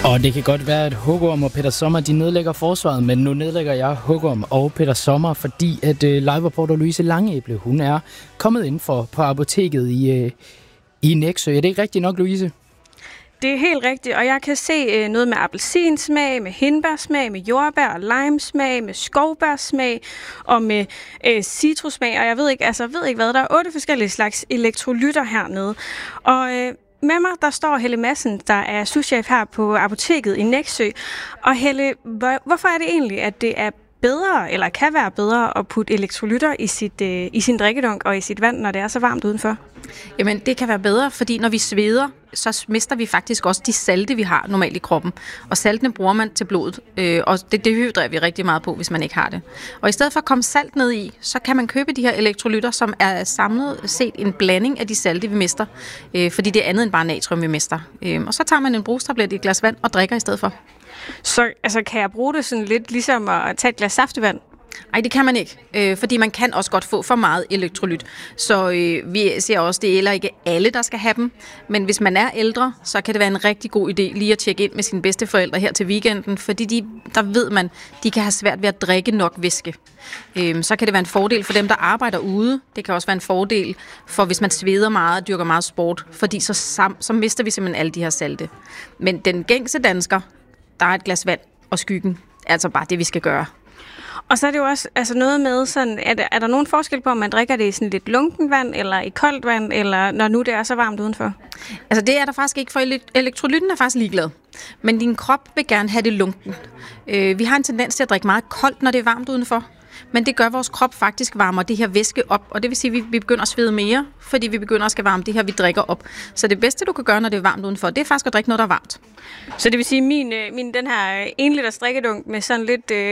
Og det kan godt være, at Hugorm og Peter Sommer, de nedlægger forsvaret, men nu nedlægger jeg Hugorm og Peter Sommer, fordi at live-reporter Louise Langeæble, hun er kommet ind på apoteket i Nexø. Er det ikke rigtigt nok, Louise? Det er helt rigtigt, og jeg kan se noget med appelsinsmag, med hindbærsmag, med jordbær og limesmag, med skovbærsmag og med citrussmag, og jeg ved ikke hvad. Der er 8 forskellige slags elektrolytter hernede. Og med mig, der står Helle Madsen, der er souschef her på apoteket i Nexø. Og Helle, hvorfor er det egentlig, at det er bedre, eller kan være bedre, at putte elektrolytter i sin drikkedunk og i sit vand, når det er så varmt udenfor? Jamen, det kan være bedre, fordi når vi sveder, så mister vi faktisk også de salte, vi har normalt i kroppen. Og saltene bruger man til blodet, og det dehydrerer vi rigtig meget på, hvis man ikke har det. Og i stedet for at komme salt ned i, så kan man købe de her elektrolytter, som er samlet set en blanding af de salte, vi mister. Fordi det er andet end bare natrium, vi mister. Og så tager man en brugstablet i et glas vand og drikker i stedet for. Så altså, kan jeg bruge det sådan lidt ligesom at tage et glas saftevand? Nej, det kan man ikke, fordi man kan også godt få for meget elektrolyt. Så vi ser også, det gælder ikke alle, der skal have dem. Men hvis man er ældre, så kan det være en rigtig god idé lige at tjekke ind med sine bedsteforældre her til weekenden, fordi der ved man, de kan have svært ved at drikke nok væske. Så kan det være en fordel for dem, der arbejder ude. Det kan også være en fordel for, hvis man sveder meget og dyrker meget sport, fordi så mister vi simpelthen alle de her salte. Men den gængse dansker, der er et glas vand og skyggen, altså bare det, vi skal gøre. Og så er det jo også noget med sådan, er der nogen forskel på, om man drikker det i sådan lidt lunken vand, eller i koldt vand, eller når nu det er så varmt udenfor? Altså det er der faktisk ikke, for elektrolytten er faktisk ligeglad. Men din krop vil gerne have det lunken. Vi har en tendens til at drikke meget koldt, når det er varmt udenfor. Men det gør, at vores krop faktisk varmer det her væske op, og det vil sige, at vi begynder at svede mere, fordi vi begynder at skal varme det her, vi drikker op. Så det bedste, du kan gøre, når det er varmt udenfor, det er faktisk at drikke noget, der er varmt. Så det vil sige, at den her 1 liters drikkedunk med sådan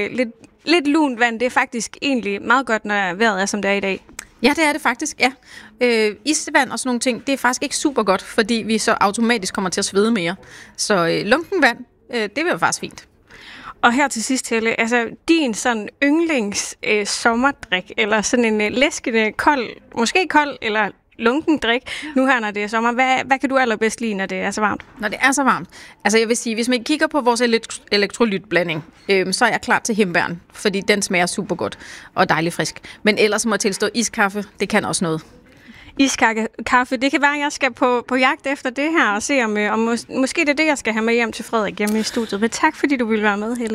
lidt lunt vand, det er faktisk egentlig meget godt, når vejret er, som det er i dag? Ja, det er det faktisk, ja. Isvand og sådan nogle ting, det er faktisk ikke super godt, fordi vi så automatisk kommer til at svede mere. Så lunken vand, det vil være faktisk fint. Og her til sidst, Helle, altså din sådan yndlings sommerdrik, eller sådan en læskende kold, måske kold eller lunken drik, nu her, når det er sommer. Hvad kan du allerbedst lide, når det er så varmt? Når det er så varmt? Altså jeg vil sige, hvis man kigger på vores elektrolytblanding, så er jeg klar til hindbæren, fordi den smager super godt og dejligt frisk. Men ellers må jeg tilstå iskaffe, det kan også noget. Iskaffe, det kan være, at jeg skal på jagt efter det her og se, om måske det er det, jeg skal have med hjem til Frederik hjemme i studiet. Men tak, fordi du ville være med, Helle.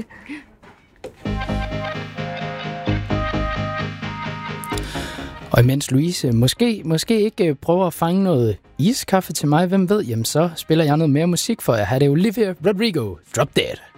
Og imens Louise måske ikke prøver at fange noget iskaffe til mig, hvem ved, jamen så spiller jeg noget mere musik for jer. Her er det Olivia Rodrigo, Drop Dead.